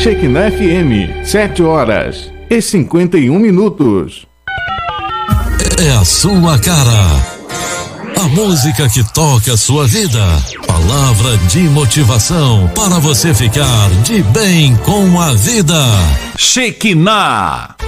Shekinah FM, 7h51. É a sua cara. A música que toca a sua vida. Palavra de motivação para você ficar de bem com a vida. Shekinah.